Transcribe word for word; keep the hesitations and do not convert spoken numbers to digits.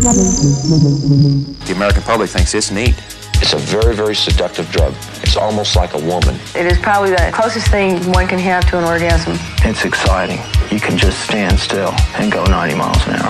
The American public thinks it's neat. It's a very, very seductive drug. It's almost like a woman. It is probably the closest thing one can have to an orgasm. It's exciting. You can just stand still and go ninety miles an hour.